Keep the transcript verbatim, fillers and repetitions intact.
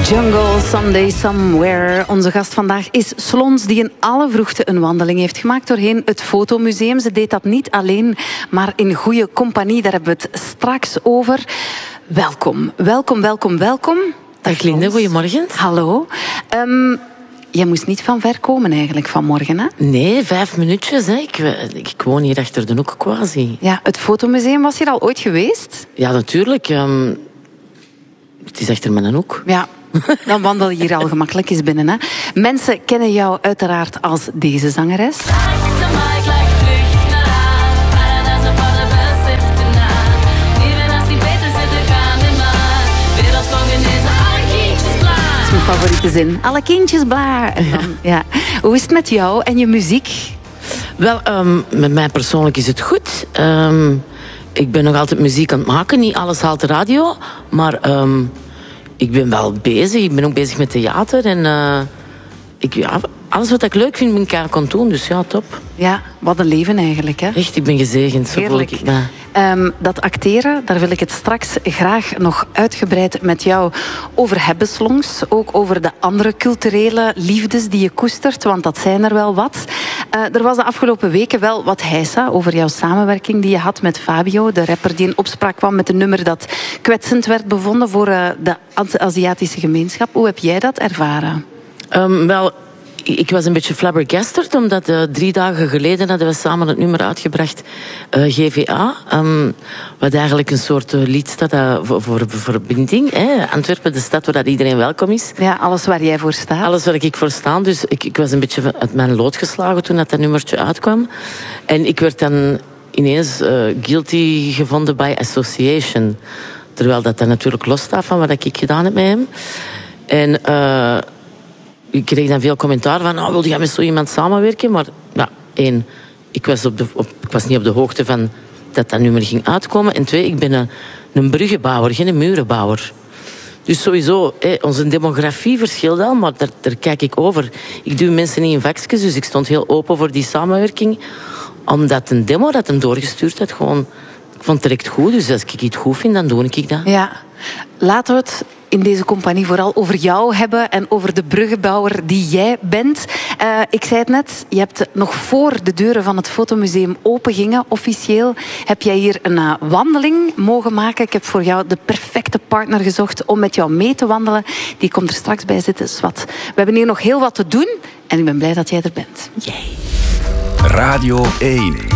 Jungle Someday Somewhere. Onze gast vandaag is Slons, die in alle vroegte een wandeling heeft gemaakt doorheen het Fotomuseum. Ze deed dat niet alleen, maar in goede compagnie. Daar hebben we het straks over. Welkom, welkom, welkom, welkom. Dag Linde, goedemorgen. Hallo. Um, jij moest niet van ver komen eigenlijk vanmorgen, hè? Nee, vijf minuutjes. Hè. Ik, ik woon hier achter de hoek quasi. Ja, het Fotomuseum, was hier al ooit geweest? Ja, natuurlijk. Um, het is achter mijn hoek. Ja. Dan wandel je hier al gemakkelijk eens binnen. Hè? Mensen kennen jou uiteraard als deze zangeres. Dat is mijn favoriete zin. Alle kindjes blaar. En dan, ja. Hoe is het met jou en je muziek? Wel, um, met mij persoonlijk is het goed. Um, ik ben nog altijd muziek aan het maken. Niet alles haalt de radio. Maar... Um, Ik ben wel bezig. Ik ben ook bezig met theater. En uh, ik, ja, alles wat ik leuk vind, ben ik aan doen. Dus ja, top. Ja, wat een leven eigenlijk, hè? Echt, ik ben gezegend. Zo voel ik het. Um, dat acteren, daar wil ik het straks graag nog uitgebreid met jou over hebben, Slons. Ook over de andere culturele liefdes die je koestert, want dat zijn er wel wat. Uh, er was de afgelopen weken wel wat heisa over jouw samenwerking die je had met Fabio, de rapper die in opspraak kwam met een nummer dat kwetsend werd bevonden voor uh, de Aziatische gemeenschap. Hoe heb jij dat ervaren? Um, wel... Ik was een beetje flabbergasterd, omdat uh, drie dagen geleden hadden we samen het nummer uitgebracht, uh, G V A. Um, wat eigenlijk een soort uh, lied staat uh, voor, voor verbinding. Hè. Antwerpen, de stad waar iedereen welkom is. Ja, alles waar jij voor staat. Alles waar ik voor sta. Dus ik, ik was een beetje uit mijn lood geslagen toen dat, dat nummertje uitkwam. En ik werd dan ineens uh, guilty gevonden by association. Terwijl dat dan natuurlijk losstaat van wat ik gedaan heb met hem. En... Uh, Ik kreeg dan veel commentaar van, oh, wilde jij met zo iemand samenwerken? Maar ja, één, ik was, op de, op, ik was niet op de hoogte van dat dat nummer ging uitkomen. En twee, ik ben een, een bruggenbouwer, geen murenbouwer. Dus sowieso, hé, onze demografie verschilt al, maar daar, daar kijk ik over. Ik doe mensen niet in vakjes, dus ik stond heel open voor die samenwerking. Omdat een demo dat hem doorgestuurd had, gewoon... Ik vond het direct goed, dus als ik iets goed vind, dan doe ik dat. Ja, laten we het in deze compagnie vooral over jou hebben en over de bruggenbouwer die jij bent. Uh, ik zei het net, je hebt nog voor de deuren van het Fotomuseum open gingen, officieel, heb jij hier een uh, wandeling mogen maken. Ik heb voor jou de perfecte partner gezocht om met jou mee te wandelen. Die komt er straks bij zitten, Swat. We hebben hier nog heel wat te doen en ik ben blij dat jij er bent. Yay. Radio één.